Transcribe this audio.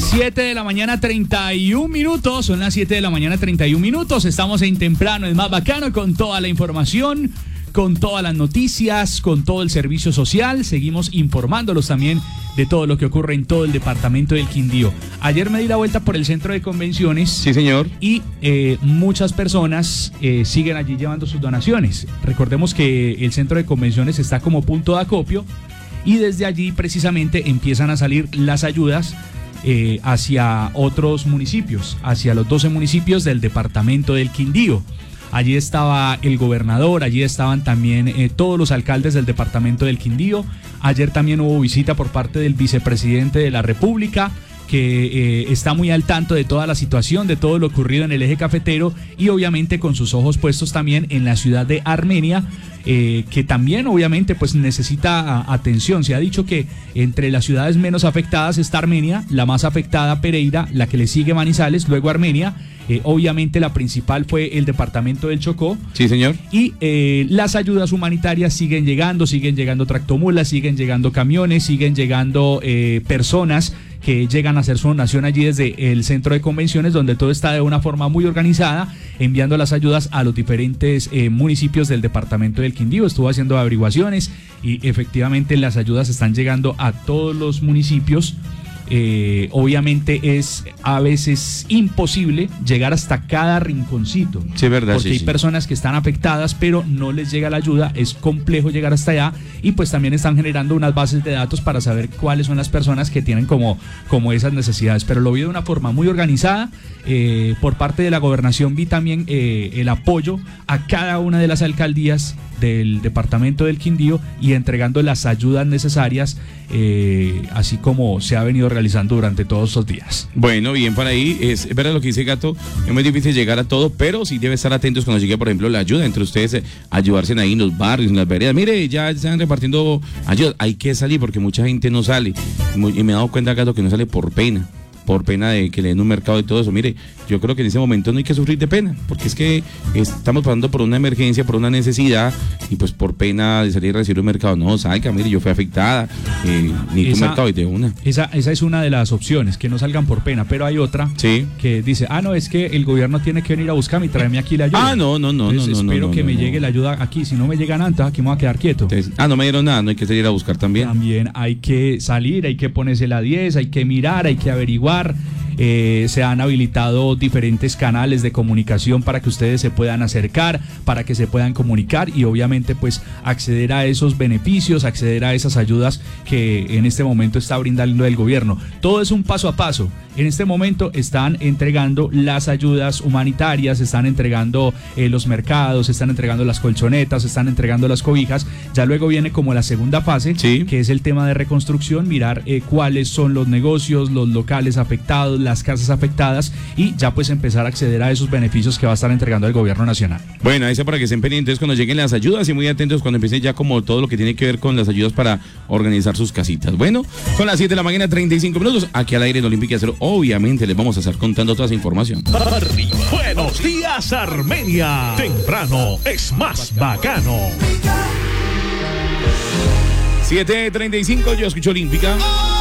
7 de la mañana 31 minutos, son las 7 de la mañana 31 minutos, estamos en Temprano, es más bacano, con toda la información, con todas las noticias, con todo el servicio social, seguimos informándolos también de todo lo que ocurre en todo el departamento del Quindío. Ayer me di la vuelta por el centro de convenciones. Sí, señor. Y muchas personas siguen allí llevando sus donaciones. Recordemos que el centro de convenciones está como punto de acopio y desde allí precisamente empiezan a salir las ayudas hacia otros municipios, hacia los 12 municipios del departamento del Quindío. Allí estaba el gobernador, allí estaban también todos los alcaldes del departamento del Quindío. Ayer también hubo visita por parte del vicepresidente de la República, que está muy al tanto de toda la situación, de todo lo ocurrido en el eje cafetero y obviamente con sus ojos puestos también en la ciudad de Armenia, que también obviamente pues necesita atención. Se ha dicho que entre las ciudades menos afectadas está Armenia, la más afectada Pereira, la que le sigue Manizales, luego Armenia. Obviamente la principal fue el departamento del Chocó. Sí, señor. Y las ayudas humanitarias siguen llegando tractomulas, siguen llegando camiones, siguen llegando personas que llegan a hacer su donación allí desde el centro de convenciones, donde todo está de una forma muy organizada, enviando las ayudas a los diferentes municipios del departamento del Quindío. Estuvo haciendo averiguaciones y efectivamente las ayudas están llegando a todos los municipios. Obviamente es a veces imposible llegar hasta cada rinconcito. Sí, verdad. Porque hay personas que están afectadas, pero no les llega la ayuda, es complejo llegar hasta allá y pues también están generando unas bases de datos para saber cuáles son las personas que tienen como esas necesidades. Pero lo vi de una forma muy organizada. Por parte de la gobernación vi también el apoyo a cada una de las alcaldías del departamento del Quindío y entregando las ayudas necesarias, así como se ha venido realizando durante todos estos días. Bueno, bien para ahí, es verdad lo que dice Gato, es muy difícil llegar a todo, pero sí debe estar atentos cuando llegue, por ejemplo, la ayuda entre ustedes, ayudarse ahí en los barrios, en las veredas. Mire, ya están repartiendo ayuda, hay que salir porque mucha gente no sale, y me he dado cuenta, Gato, que no sale por pena de que le den un mercado y todo eso. Mire, yo creo que en ese momento no hay que sufrir de pena, porque es que estamos pasando por una emergencia, por una necesidad, y pues por pena de salir a recibir un mercado, no, salga, mire, yo fui afectada, ni un mercado y de una. Esa es una de las opciones, que no salgan por pena, pero hay otra que dice, no, es que el gobierno tiene que venir a buscarme y traerme aquí la ayuda. No. Espero que me llegue la ayuda aquí, si no me llegan antes, aquí me voy a quedar quieto. Entonces, no me dieron nada, no hay que salir a buscar también. También hay que salir, hay que ponerse la 10, hay que mirar, hay que averiguar. Se han habilitado diferentes canales de comunicación para que ustedes se puedan acercar, para que se puedan comunicar y obviamente pues acceder a esos beneficios, acceder a esas ayudas que en este momento está brindando el gobierno. Todo es un paso a paso. En este momento están entregando las ayudas humanitarias, están entregando los mercados, están entregando las colchonetas, están entregando las cobijas. Ya luego viene como la segunda fase, que es el tema de reconstrucción, mirar cuáles son los negocios, los locales afectados, las casas afectadas y ya pues empezar a acceder a esos beneficios que va a estar entregando el gobierno nacional. Bueno, ahí está para que estén pendientes cuando lleguen las ayudas y muy atentos cuando empiecen ya como todo lo que tiene que ver con las ayudas para organizar sus casitas. Bueno, son las 7 de la mañana, 35 minutos, aquí al aire en Olímpica Cero. Obviamente les vamos a estar contando toda esa información. Buenos días, Armenia. Temprano es más bacano. 7:35, yo escucho Olímpica.